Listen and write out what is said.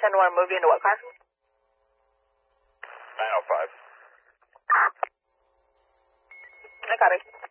10-1, moving into what car? 905. I got it.